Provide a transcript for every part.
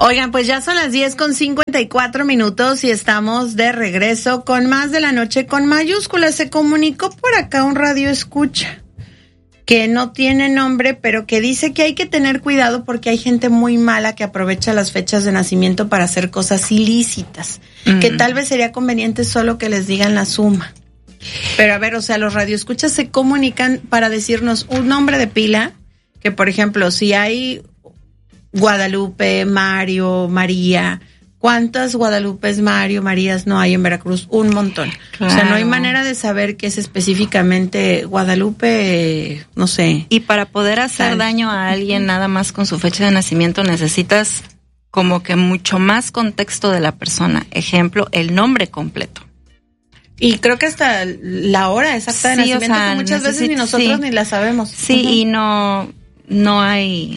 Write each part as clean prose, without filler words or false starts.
Oigan, pues ya son las 10:54 y estamos de regreso con más de la noche con mayúsculas. Se comunicó por acá un radio escucha que no tiene nombre, pero que dice que hay que tener cuidado porque hay gente muy mala que aprovecha las fechas de nacimiento para hacer cosas ilícitas, que tal vez sería conveniente solo que les digan la suma. Pero a ver, o sea, los radioescuchas se comunican para decirnos un nombre de pila, que por ejemplo, si hay Guadalupe, Mario, María, ¿cuántas Guadalupes, Mario, Marías no hay en Veracruz? Un montón. Claro. O sea, no hay manera de saber qué es específicamente Guadalupe, no sé. Y para poder hacer daño a alguien nada más con su fecha de nacimiento necesitas como que mucho más contexto de la persona. Ejemplo, el nombre completo. Y creo que hasta la hora exacta de nacimiento, o sea, que muchas veces ni nosotros ni la sabemos. Sí, y no hay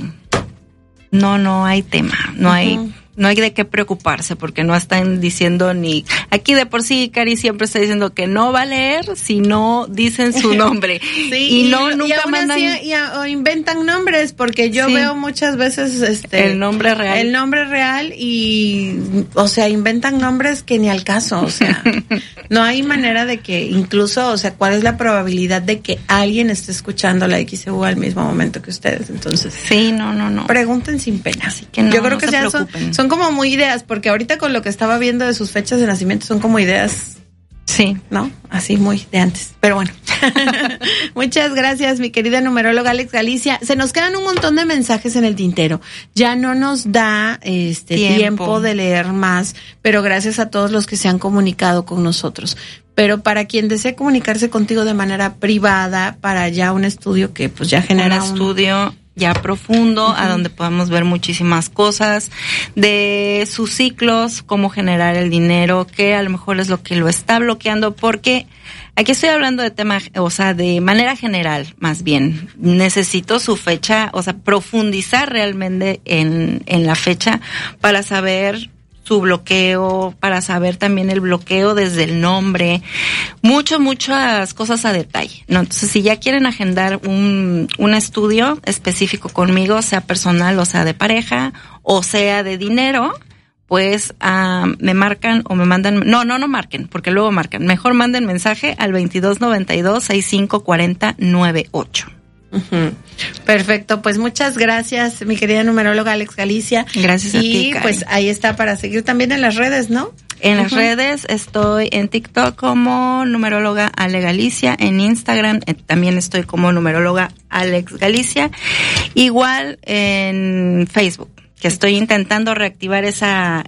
tema, no hay de qué preocuparse porque no están diciendo ni... Aquí de por sí Cari siempre está diciendo que no va a leer si no dicen su nombre. Sí, y nunca mandan... o inventan nombres porque yo veo muchas veces el nombre real. El nombre real y, o sea, inventan nombres que ni al caso, o sea, no hay manera de que incluso, o sea, ¿cuál es la probabilidad de que alguien esté escuchando la XEU al mismo momento que ustedes? Entonces, sí, no. Pregunten sin pena. Así que yo creo que ya son como muy ideas, porque ahorita con lo que estaba viendo de sus fechas de nacimiento son como ideas, sí, ¿no? Así muy de antes, pero bueno. Muchas gracias, mi querida numeróloga Alex Galicia. Se nos quedan un montón de mensajes en el tintero. Ya no nos da tiempo de leer más, pero gracias a todos los que se han comunicado con nosotros. Pero para quien desee comunicarse contigo de manera privada, para ya un estudio que pues ya genera un estudio ya profundo, a donde podamos ver muchísimas cosas de sus ciclos, cómo generar el dinero, que a lo mejor es lo que lo está bloqueando, porque aquí estoy hablando de tema, o sea, de manera general, más bien. Necesito su fecha, o sea, profundizar realmente en la fecha para saber su bloqueo, para saber también el bloqueo desde el nombre, muchas cosas a detalle, ¿no? Entonces, si ya quieren agendar un estudio específico conmigo, sea personal o sea de pareja, o sea de dinero, pues me marcan o me mandan, no marquen, porque luego marcan, mejor manden mensaje al 2292-6540-98. Perfecto, pues muchas gracias, mi querida numeróloga Alex Galicia. Gracias a ti, Karen. Y pues ahí está para seguir también en las redes, ¿no? En las redes estoy en TikTok como numeróloga Ale Galicia, en Instagram también estoy como numeróloga Alex Galicia, igual en Facebook, que estoy intentando reactivar esa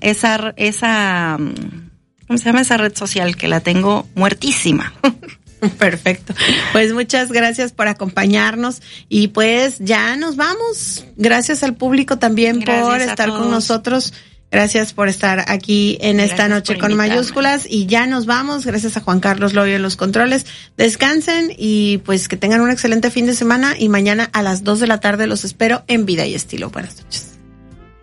¿cómo se llama esa red social? Que la tengo muertísima. Perfecto. Pues muchas gracias por acompañarnos y pues ya nos vamos. Gracias al público también por estar con nosotros. Gracias por estar aquí en esta noche con mayúsculas y ya nos vamos. Gracias a Juan Carlos Loyo en los controles. Descansen y pues que tengan un excelente fin de semana y mañana a las 2 de la tarde los espero en Vida y Estilo. Buenas noches.